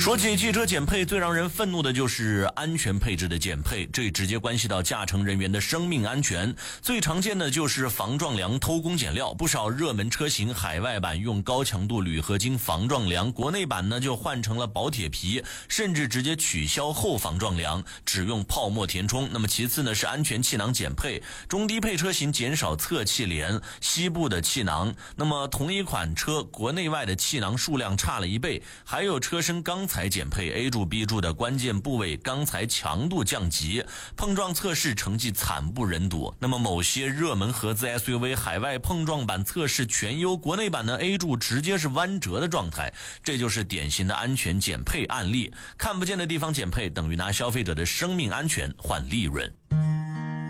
说起汽车减配，最让人愤怒的就是安全配置的减配，这直接关系到驾乘人员的生命安全。最常见的就是防撞梁偷工减料，不少热门车型海外版用高强度铝合金防撞梁，国内版呢就换成了薄铁皮，甚至直接取消后防撞梁，只用泡沫填充。那么其次呢是安全气囊减配，中低配车型减少侧气帘、膝部的气囊，那么同一款车国内外的气囊数量差了1倍，还有车身钢材减配 ，A 柱 B 柱的关键部位钢材强度降级，碰撞测试成绩惨不忍睹。那么某些热门合资 SUV 海外碰撞版测试全优，国内版的 A 柱直接是弯折的状态，这就是典型的安全减配案例。看不见的地方减配，等于拿消费者的生命安全换利润。